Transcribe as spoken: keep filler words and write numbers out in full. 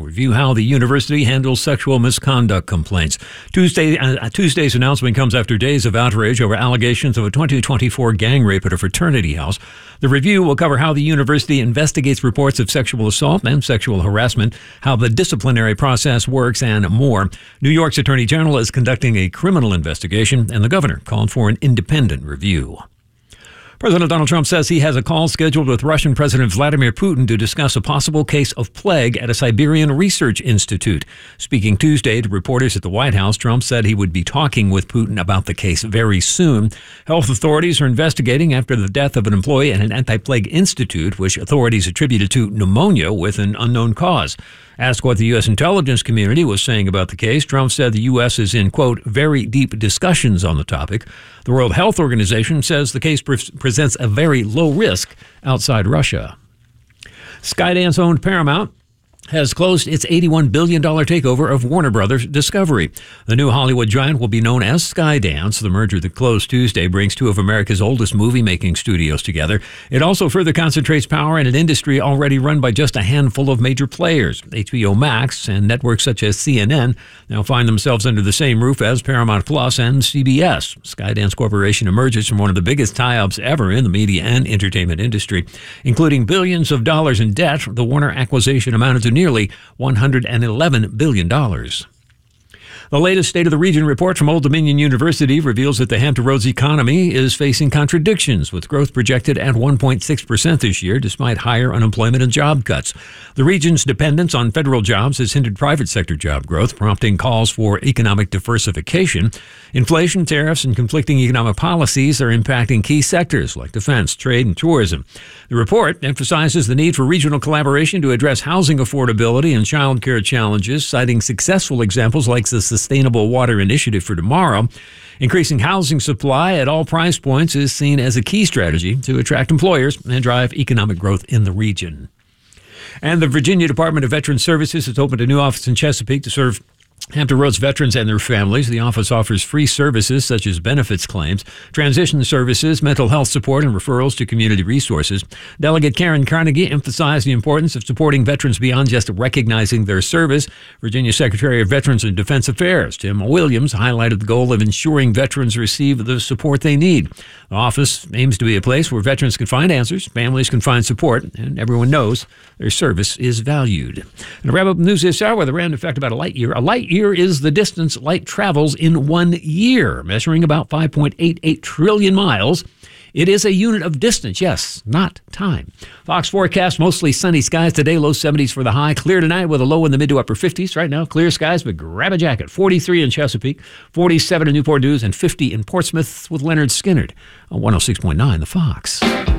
review how the university handles sexual misconduct complaints. Tuesday, uh, Tuesday's announcement comes after days of outrage over allegations of a twenty twenty-four gang rape at a fraternity house. The review will cover how the university investigates reports of sexual assault and sexual harassment, how the disciplinary process works, and more. New York's Attorney General is conducting a criminal investigation, and the governor called for an independent review. President Donald Trump says he has a call scheduled with Russian President Vladimir Putin to discuss a possible case of plague at a Siberian research institute. Speaking Tuesday to reporters at the White House, Trump said he would be talking with Putin about the case very soon. Health authorities are investigating after the death of an employee at an anti-plague institute, which authorities attributed to pneumonia with an unknown cause. Asked what the U S intelligence community was saying about the case, Trump said the U S is in, quote, very deep discussions on the topic. The World Health Organization says the case pre- presents a very low risk outside Russia. Skydance-owned Paramount has closed its eighty-one billion dollars takeover of Warner Brothers Discovery. The new Hollywood giant will be known as Skydance. The merger that closed Tuesday brings two of America's oldest movie-making studios together. It also further concentrates power in an industry already run by just a handful of major players. H B O Max and networks such as C N N now find themselves under the same roof as Paramount Plus and C B S. Skydance Corporation emerges from one of the biggest tie-ups ever in the media and entertainment industry. Including billions of dollars in debt, the Warner acquisition amounted to nearly one hundred eleven billion dollars. The latest State of the Region report from Old Dominion University reveals that the Hampton Roads economy is facing contradictions, with growth projected at one point six percent this year, despite higher unemployment and job cuts. The region's dependence on federal jobs has hindered private sector job growth, prompting calls for economic diversification. Inflation, tariffs, and conflicting economic policies are impacting key sectors like defense, trade, and tourism. The report emphasizes the need for regional collaboration to address housing affordability and child care challenges, citing successful examples like the Sustainable Water Initiative for Tomorrow. Increasing housing supply at all price points is seen as a key strategy to attract employers and drive economic growth in the region. And the Virginia Department of Veterans Services has opened a new office in Chesapeake to serve Hampton Roads veterans and their families. The office offers free services such as benefits claims, transition services, mental health support, and referrals to community resources. Delegate Karen Carnegie emphasized the importance of supporting veterans beyond just recognizing their service. Virginia Secretary of Veterans and Defense Affairs Tim Williams highlighted the goal of ensuring veterans receive the support they need. The office aims to be a place where veterans can find answers, families can find support, and everyone knows their service is valued. And to wrap up news this hour with a random fact about a light year. A light year is the distance light travels in one year, measuring about five point eight eight trillion miles. It is a unit of distance, yes, not time. Fox forecast, mostly sunny skies today, low seventies for the high. Clear tonight with a low in the mid to upper fifties. Right now, clear skies, but grab a jacket. forty-three in Chesapeake, forty-seven in Newport News, and fifty in Portsmouth with Leonard Skinnard on one oh six point nine The Fox.